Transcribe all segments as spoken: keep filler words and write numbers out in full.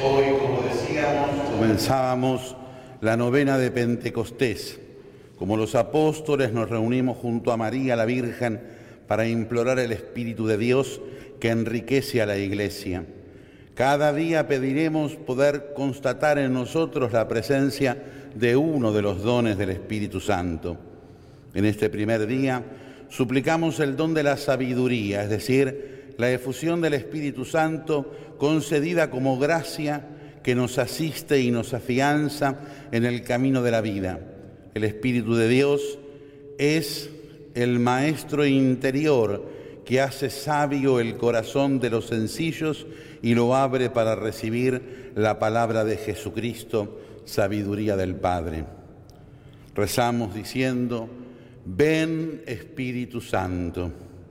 Hoy, como decíamos, comenzábamos la novena de Pentecostés. Como los apóstoles nos reunimos junto a María la Virgen para implorar el Espíritu de Dios que enriquece a la Iglesia. Cada día pediremos poder constatar en nosotros la presencia de uno de los dones del Espíritu Santo. En este primer día suplicamos el don de la sabiduría, es decir, la efusión del Espíritu Santo concedida como gracia que nos asiste y nos afianza en el camino de la vida. El Espíritu de Dios es el maestro interior que hace sabio el corazón de los sencillos y lo abre para recibir la palabra de Jesucristo, sabiduría del Padre. Rezamos diciendo: ven Espíritu Santo.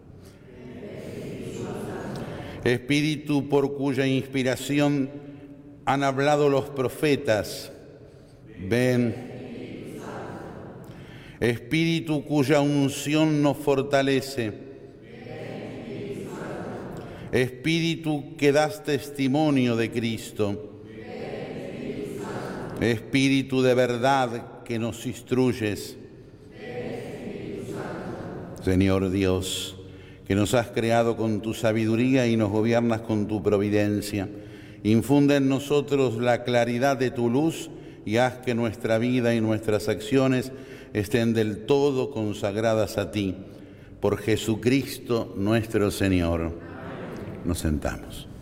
Espíritu por cuya inspiración han hablado los profetas, ven. Espíritu cuya unción nos fortalece, Espíritu que das testimonio de Cristo, Espíritu de verdad que nos instruyes, Señor Dios, que nos has creado con tu sabiduría y nos gobiernas con tu providencia. Infunde en nosotros la claridad de tu luz y haz que nuestra vida y nuestras acciones estén del todo consagradas a ti. Por Jesucristo nuestro Señor. Nos sentamos.